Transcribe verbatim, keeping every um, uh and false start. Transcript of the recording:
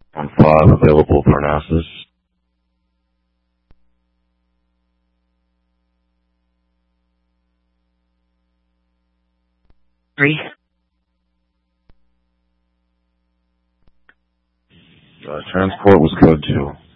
On five, available Parnassus. Three. Uh, transport was code two.